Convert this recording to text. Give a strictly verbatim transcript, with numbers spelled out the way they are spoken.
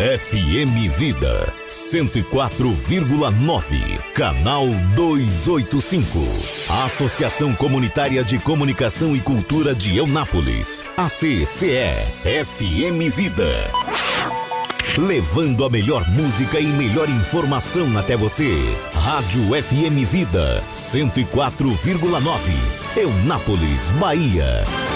F M Vida cento e quatro vírgula nove, canal duzentos e oitenta e cinco. Associação Comunitária de Comunicação e Cultura de Eunápolis, A C C E, F M Vida. Levando a melhor música e melhor informação até você. Rádio F M Vida cento e quatro vírgula nove, Eunápolis, Bahia.